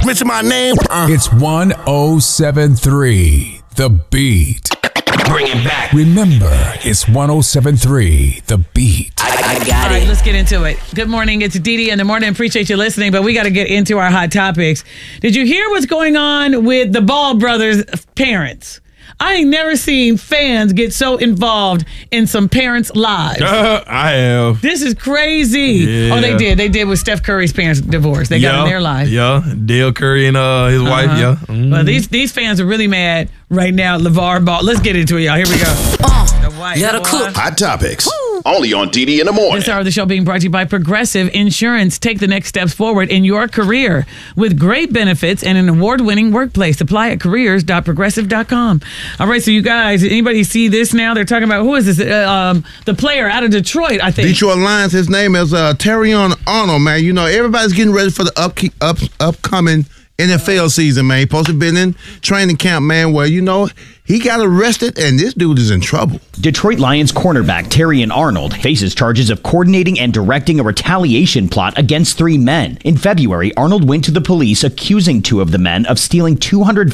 mention my name. It's 1073 The Beat. Bring it back. Remember, it's 1073 The Beat. I got it. All right, let's get into it. Good morning. It's Dee in the morning. Appreciate you listening, but we got to get into our hot topics. Did you hear what's going on with the Ball brothers' parents? I ain't never seen fans get so involved in some parents' lives. I have. This is crazy. Yeah. Oh, they did. They did with Steph Curry's parents' divorce. They got in their life. Yeah, Dale Curry and his wife, yeah. Mm. Well, these fans are really mad right now at LeVar Ball. Let's get into it, y'all. Here we go. The white Let her boy. cook. Hot topics. Only on DD in the morning. This hour of the show being brought to you by Progressive Insurance. Take the next steps forward in your career with great benefits and an award-winning workplace. Apply at careers.progressive.com. All right, so you guys, anybody see this now? They're talking about, who is this? The player out of Detroit, I think. Detroit Lions, his name is Terrion Arnold, man. You know, everybody's getting ready for the upcoming NFL season, man. He supposed to have been in training camp, man, where, you know, he got arrested, and this dude is in trouble. Detroit Lions cornerback Terrion Arnold faces charges of coordinating and directing a retaliation plot against 3 men. In February, Arnold went to the police accusing 2 of the men of stealing $250,000